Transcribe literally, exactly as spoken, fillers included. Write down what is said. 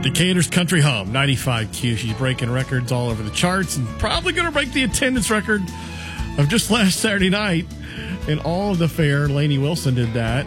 Decatur's Country Home, ninety-five Q. She's breaking records all over the charts and probably going to break the attendance record of just last Saturday night in all of the fair. Lainey Wilson did that.